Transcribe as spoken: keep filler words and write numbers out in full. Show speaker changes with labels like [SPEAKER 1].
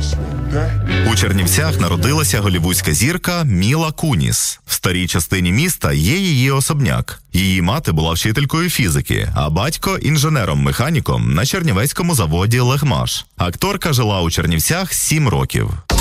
[SPEAKER 1] У Чернівцях народилася голлівудська зірка Міла Куніс. В старій частині міста є її особняк. Її мати була вчителькою фізики, а батько – інженером-механіком на чернівецькому заводі «Легмаш». Акторка жила у Чернівцях сім років.